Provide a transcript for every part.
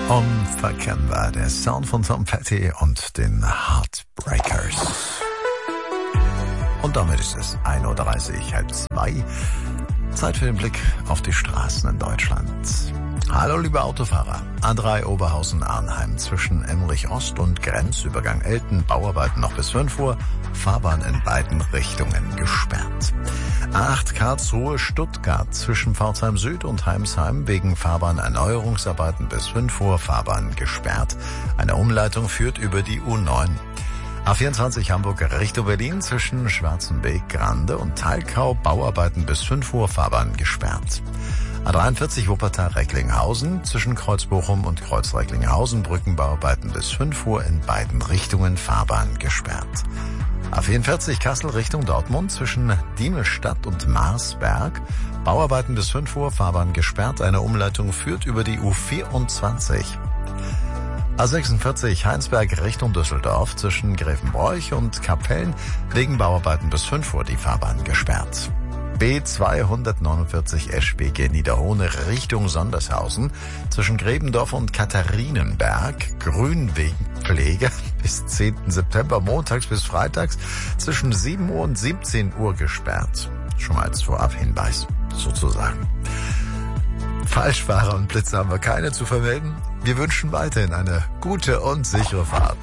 Unverkennbar, der Sound von Tom Petty und den Heartbreakers. Und damit ist es 1:30 Uhr, 1:30. Zeit für den Blick auf die Straßen in Deutschland. Hallo liebe Autofahrer. A3 Oberhausen-Arnheim zwischen Emmerich Ost und Grenzübergang Elten, Bauarbeiten noch bis 5 Uhr, Fahrbahn in beiden Richtungen gesperrt. A8 Karlsruhe-Stuttgart zwischen Pforzheim Süd und Heimsheim wegen Fahrbahnerneuerungsarbeiten bis 5 Uhr, Fahrbahn gesperrt. Eine Umleitung führt über die U9. A24 Hamburg Richtung Berlin zwischen Schwarzenbeek, Grande und Talkau, Bauarbeiten bis 5 Uhr, Fahrbahn gesperrt. A43 Wuppertal-Recklinghausen zwischen Kreuzbochum und Kreuz-Recklinghausen, Brückenbauarbeiten bis 5 Uhr in beiden Richtungen, Fahrbahn gesperrt. A44 Kassel Richtung Dortmund zwischen Diemelstadt und Marsberg, Bauarbeiten bis 5 Uhr, Fahrbahn gesperrt. Eine Umleitung führt über die U24. A46 Heinsberg Richtung Düsseldorf zwischen Grevenbroich und Kapellen, wegen Bauarbeiten bis 5 Uhr die Fahrbahn gesperrt. B249 SBG Niederhohne Richtung Sondershausen zwischen Grebendorf und Katharinenberg, Grün wegen Pflege bis 10. September montags bis freitags zwischen 7 Uhr und 17 Uhr gesperrt. Schon mal als Vorab-Hinweis sozusagen. Falschfahrer und Blitzer haben wir keine zu vermelden. Wir wünschen weiterhin eine gute und sichere Fahrt.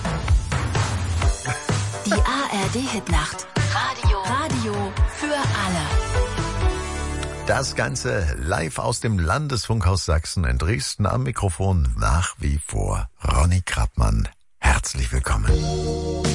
Die ARD-Hitnacht. Radio für alle. Das Ganze live aus dem Landesfunkhaus Sachsen in Dresden. Am Mikrofon nach wie vor Ronny Krappmann. Herzlich willkommen.